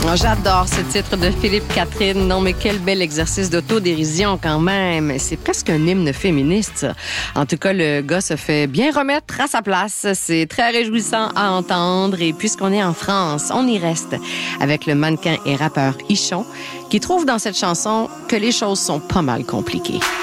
J'adore ce titre de Philippe Catherine. Non, mais quel bel exercice d'autodérision quand même. C'est presque un hymne féministe. En tout cas, le gars se fait bien remettre à sa place. C'est très réjouissant à entendre. Et puisqu'on est en France, on y reste avec le mannequin et rappeur Ichon qui trouve dans cette chanson que les choses sont pas mal compliquées.